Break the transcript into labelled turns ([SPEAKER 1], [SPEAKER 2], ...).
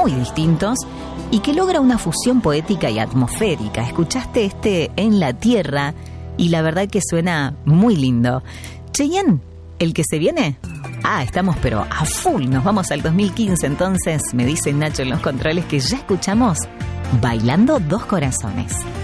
[SPEAKER 1] muy distintos y que logra una fusión poética y atmosférica. Escuchaste En la Tierra y la verdad que suena muy lindo. Chayanne, ¿el que se viene? Estamos pero a full, nos vamos al 2015, entonces me dice Nacho en los controles que ya escuchamos Bailando Dos Corazones.